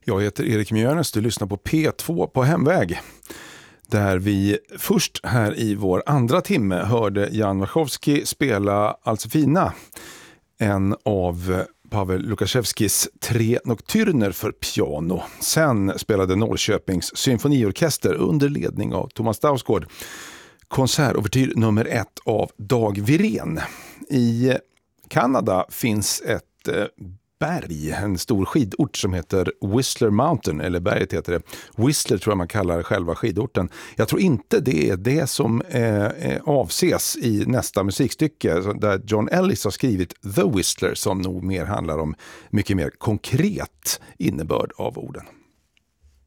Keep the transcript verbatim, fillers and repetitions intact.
Jag heter Erik Mjörnes, du lyssnar på P två på Hemväg. Där vi först här i vår andra timme hörde Jan Wachowski spela Alcefina. En av Pavel Lukashevskis tre nocturner för piano. Sen spelade Norrköpings symfoniorkester under ledning av Thomas Dausgård konsertovertyr nummer ett av Dag Wirén. I Kanada finns ett eh, berg, en stor skidort som heter Whistler Mountain, eller berget heter det. Whistler tror jag man kallar själva skidorten. Jag tror inte det är det som eh, avses i nästa musikstycke där John Ellis har skrivit The Whistler, som nog mer handlar om mycket mer konkret innebörd av orden.